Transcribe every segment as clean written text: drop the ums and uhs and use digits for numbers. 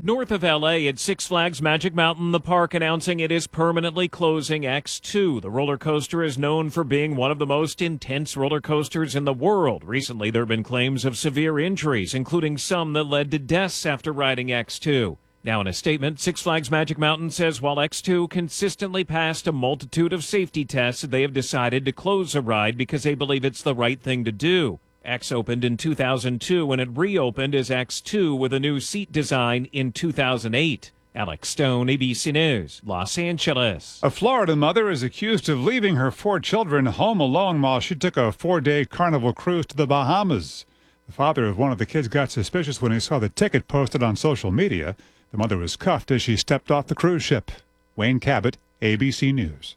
North of L.A. at Six Flags Magic Mountain, the park announcing it is permanently closing X2. The roller coaster is known for being one of the most intense roller coasters in the world. Recently, there have been claims of severe injuries, including some that led to deaths after riding X2. Now, in a statement, Six Flags Magic Mountain says while X2 consistently passed a multitude of safety tests, they have decided to close the ride because they believe it's the right thing to do. X opened in 2002 and it reopened as X2 with a new seat design in 2008. Alex Stone, ABC News, Los Angeles. A Florida mother is accused of leaving her 4 children home alone while she took a 4-day Carnival cruise to the Bahamas. The father of one of the kids got suspicious when he saw the ticket posted on social media. The mother was cuffed as she stepped off the cruise ship. Wayne Cabot, ABC News.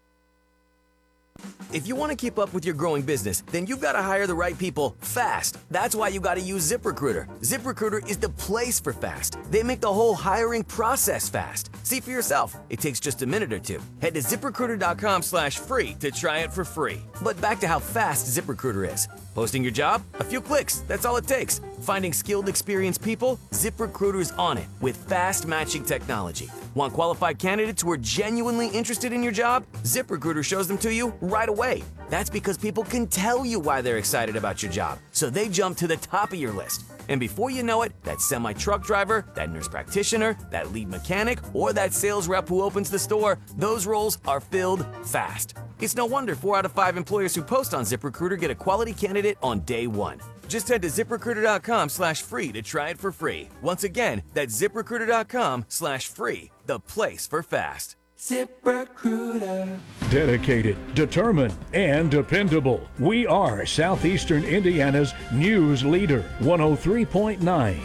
If you want to keep up with your growing business, then you've got to hire the right people fast. That's why you got to use ZipRecruiter. ZipRecruiter is the place for fast. They make the whole hiring process fast. See for yourself. It takes just a minute or two. Head to ZipRecruiter.com/free to try it for free. But back to how fast ZipRecruiter is. Posting your job? A few clicks. That's all it takes. Finding skilled, experienced people? ZipRecruiter's on it with fast matching technology. Want qualified candidates who are genuinely interested in your job? ZipRecruiter shows them to you right away. That's because people can tell you why they're excited about your job, so they jump to the top of your list. And before you know it, that semi-truck driver, that nurse practitioner, that lead mechanic, or that sales rep who opens the store, those roles are filled fast. It's no wonder 4 out of 5 employers who post on ZipRecruiter get a quality candidate on day one. Just head to ZipRecruiter.com/free to try it for free. Once again, that's ZipRecruiter.com/free, the place for fast. ZipRecruiter. Dedicated, determined, and dependable. We are Southeastern Indiana's news leader. 103.9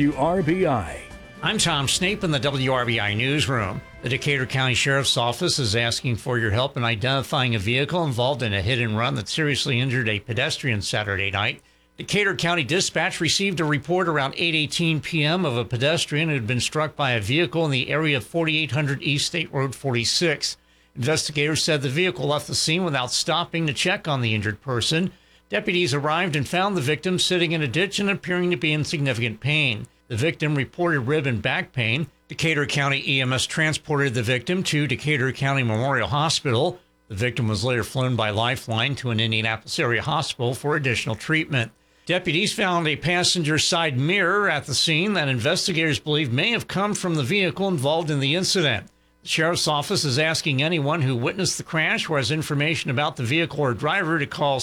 WRBI. I'm Tom Snape in the WRBI newsroom. The Decatur County Sheriff's Office is asking for your help in identifying a vehicle involved in a hit and run that seriously injured a pedestrian Saturday night. Decatur County Dispatch received a report around 8:18 p.m. of a pedestrian who had been struck by a vehicle in the area of 4800 East State Road 46. Investigators said the vehicle left the scene without stopping to check on the injured person. Deputies arrived and found the victim sitting in a ditch and appearing to be in significant pain. The victim reported rib and back pain. Decatur County EMS transported the victim to Decatur County Memorial Hospital. The victim was later flown by Lifeline to an Indianapolis area hospital for additional treatment. Deputies found a passenger side mirror at the scene that investigators believe may have come from the vehicle involved in the incident. The Sheriff's Office is asking anyone who witnessed the crash or has information about the vehicle or driver to call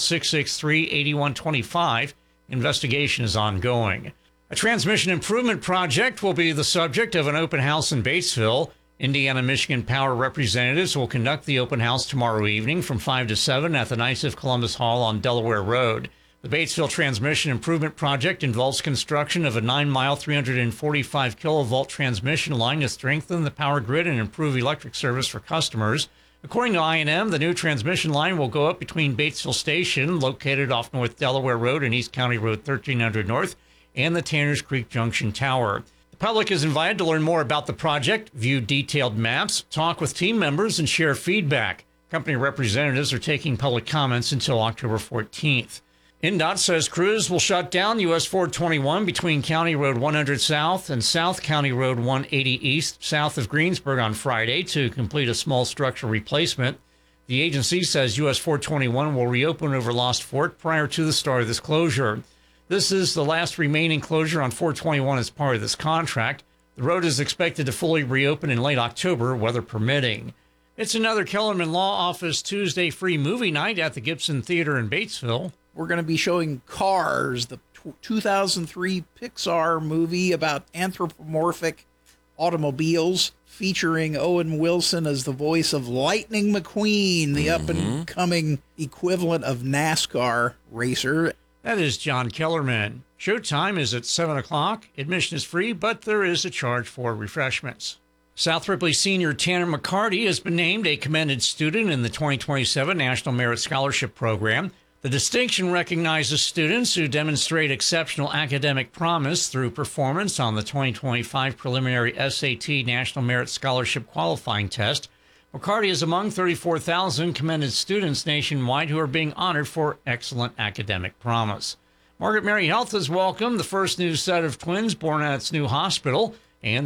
663-8125. Investigation is ongoing. A transmission improvement project will be the subject of an open house in Batesville. Indiana-Michigan Power representatives will conduct the open house tomorrow evening from 5 to 7 at the Knights of Columbus Hall on Delaware Road. The Batesville Transmission Improvement Project involves construction of a 9-mile, 345-kilovolt transmission line to strengthen the power grid and improve electric service for customers. According to I&M, the new transmission line will go up between Batesville Station, located off North Delaware Road and East County Road 1300 North, and the Tanners Creek Junction Tower. The public is invited to learn more about the project, view detailed maps, talk with team members, and share feedback. Company representatives are taking public comments until October 14th. INDOT says crews will shut down US 421 between County Road 100 South and South County Road 180 East, south of Greensburg on Friday to complete a small structural replacement. The agency says US 421 will reopen over Lost Fork prior to the start of this closure. This is the last remaining closure on 421 as part of this contract. The road is expected to fully reopen in late October, weather permitting. It's another Kellerman Law Office Tuesday free movie night at the Gibson Theater in Batesville. We're going to be showing Cars, the 2003 Pixar movie about anthropomorphic automobiles, featuring Owen Wilson as the voice of Lightning McQueen, the up-and-coming equivalent of NASCAR racer. That is John Kellerman. Showtime is at 7 o'clock. Admission is free, but there is a charge for refreshments. South Ripley senior Tanner McCarty has been named a commended student in the 2027 National Merit Scholarship Program. The distinction recognizes students who demonstrate exceptional academic promise through performance on the 2025 preliminary SAT National Merit Scholarship Qualifying Test. McCarty is among 34,000 commended students nationwide who are being honored for excellent academic promise. Margaret Mary Health has welcomed the first new set of twins born at its new hospital.